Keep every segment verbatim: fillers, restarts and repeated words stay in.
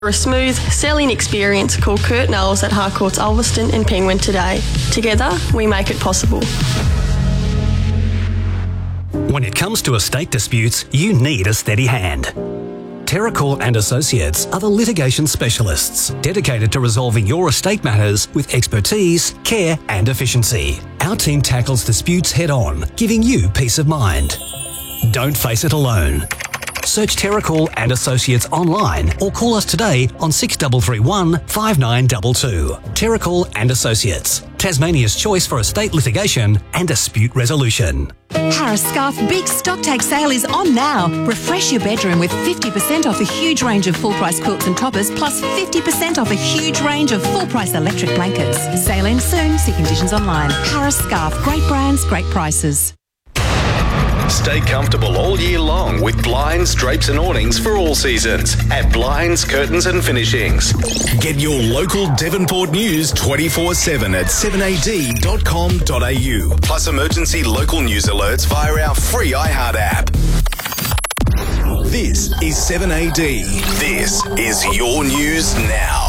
For a smooth selling experience, call Kurt Knowles at Harcourts Ulverston and Penguin today. Together, we make it possible. When it comes to estate disputes, you need a steady hand. Terracore and Associates are the litigation specialists dedicated to resolving your estate matters with expertise, care and efficiency. Our team tackles disputes head-on, giving you peace of mind. Don't face it alone. Search Terracore and Associates online or call us today on six three three one, five nine two two. Terracore and Associates, Tasmania's choice for estate litigation and dispute resolution. Harris Scarf Big Stocktake Sale is on now. Refresh your bedroom with fifty percent off a huge range of full-price quilts and toppers, plus fifty percent off a huge range of full-price electric blankets. Sale ends soon. See conditions online. Harris Scarf. Great brands, great prices. Stay comfortable all year long with blinds, drapes and awnings for all seasons at Blinds, Curtains and Finishings. Get your local Devonport news twenty-four seven at seven a d dot com dot a u. Plus emergency local news alerts via our free iHeart app. This is seven A D. This is your news now.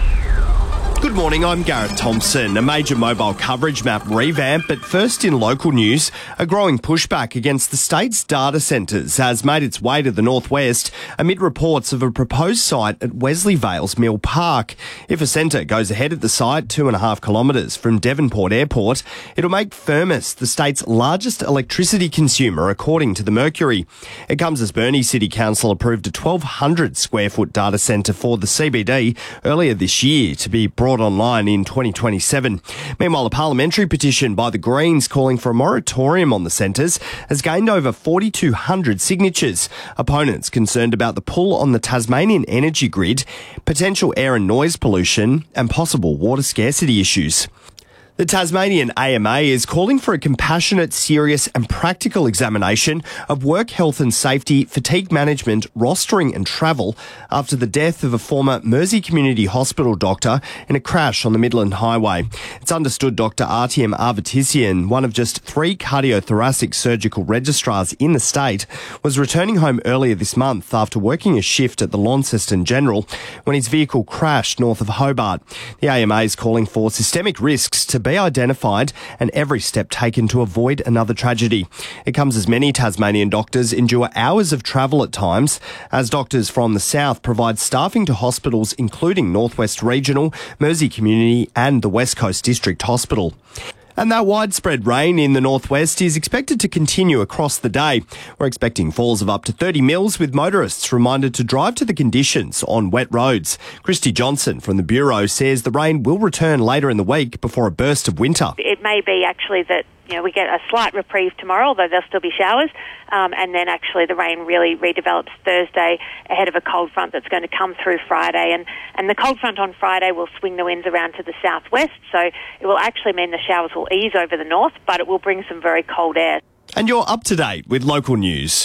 Good morning, I'm Gareth Thompson. A major mobile coverage map revamp, but first in local news, a growing pushback against the state's data centres has made its way to the northwest amid reports of a proposed site at Wesley Vales Mill Park. If a centre goes ahead at the site, two and a half kilometres from Devonport Airport, it'll make Firmus the state's largest electricity consumer, according to the Mercury. It comes as Burnie City Council approved a twelve hundred square foot data centre for the C B D earlier this year to be brought online in twenty twenty-seven. Meanwhile, a parliamentary petition by the Greens calling for a moratorium on the centres has gained over forty-two hundred signatures. Opponents concerned about the pull on the Tasmanian energy grid, potential air and noise pollution, and possible water scarcity issues. The Tasmanian A M A is calling for a compassionate, serious and practical examination of work health and safety, fatigue management, rostering and travel after the death of a former Mersey Community Hospital doctor in a crash on the Midland Highway. It's understood Doctor Artyom Avatissian, one of just three cardiothoracic surgical registrars in the state, was returning home earlier this month after working a shift at the Launceston General when his vehicle crashed north of Hobart. The A M A is calling for systemic risks to be identified and every step taken to avoid another tragedy. It comes as many Tasmanian doctors endure hours of travel at times, as doctors from the south provide staffing to hospitals including Northwest Regional, Mersey Community and the West Coast District Hospital. And that widespread rain in the northwest is expected to continue across the day. We're expecting falls of up to thirty mils, with motorists reminded to drive to the conditions on wet roads. Christy Johnson from the Bureau says the rain will return later in the week before a burst of winter. It may be actually that you know we get a slight reprieve tomorrow, although there'll still be showers, um, and then actually the rain really redevelops Thursday ahead of a cold front that's going to come through Friday. And, and the cold front on Friday will swing the winds around to the southwest, so it will actually mean the showers will ease over the north, but it will bring some very cold air. And you're up to date with local news.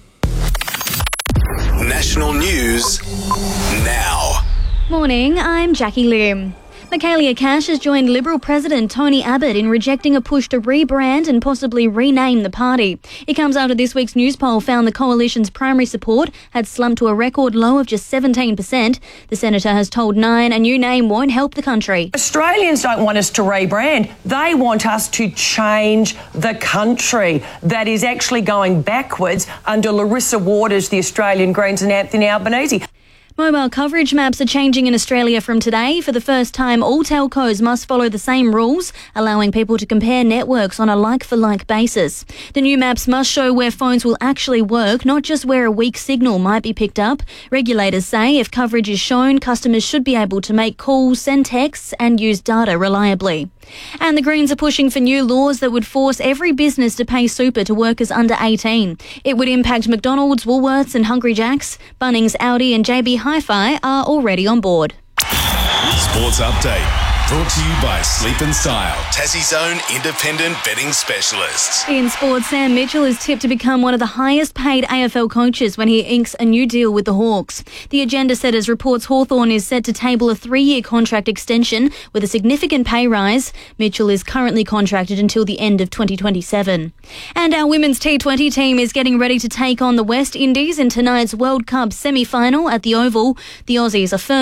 National news now. Morning, I'm Jackie Lim. Michaelia Cash has joined Liberal President Tony Abbott in rejecting a push to rebrand and possibly rename the party. It comes after this week's news poll found the coalition's primary support had slumped to a record low of just seventeen percent. The senator has told Nine a new name won't help the country. Australians don't want us to rebrand. They want us to change the country that is actually going backwards under Larissa Waters, the Australian Greens, and Anthony Albanese. Mobile coverage maps are changing in Australia from today. For the first time, all telcos must follow the same rules, allowing people to compare networks on a like-for-like basis. The new maps must show where phones will actually work, not just where a weak signal might be picked up. Regulators say if coverage is shown, customers should be able to make calls, send texts and use data reliably. And the Greens are pushing for new laws that would force every business to pay super to workers under eighteen. It would impact McDonald's, Woolworths and Hungry Jack's. Bunnings, Audi and J B Hi-Fi are already on board. Sports update. Brought to you by Sleep and Style, Tassie's own independent betting specialists. In sports, Sam Mitchell is tipped to become one of the highest paid A F L coaches when he inks a new deal with the Hawks. The agenda setters reports Hawthorn is set to table a three-year contract extension with a significant pay rise. Mitchell is currently contracted until the end of twenty twenty-seven. And our women's T twenty team is getting ready to take on the West Indies in tonight's World Cup semi-final at the Oval. The Aussies are firm